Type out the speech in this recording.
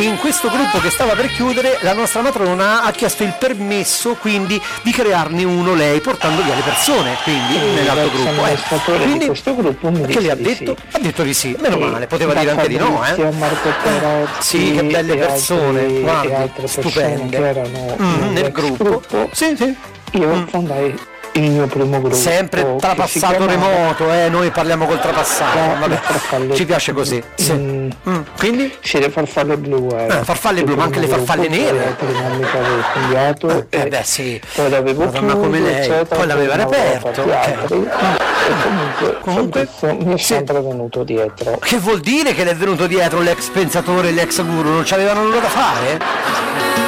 in questo gruppo che stava per chiudere la nostra matrona ha chiesto il permesso quindi di crearne uno lei, portando via le persone, quindi nell'altro gruppo. Quindi di questo gruppo mi che le ha di detto? sì. Ha detto di sì, meno male, poteva dire anche di no, Marco Perotti, sì, che belle persone, e guardi, altre stupende, che erano nel gruppo. Sì. Io fondai il mio primo gruppo, sempre trapassato remoto, noi parliamo col trapassato, vabbè, ci piace così. Sì. Quindi? Sì, le farfalle blu, farfalle blu, ma anche le farfalle nere. Prima mica avevo cambiato, sì, poi l'avevo Madonna come lei, eccetera, poi l'aveva riaperto. E comunque mi è sempre venuto dietro. Che vuol dire che le è venuto dietro l'ex pensatore, l'ex guru? Non c'avevano nulla da fare?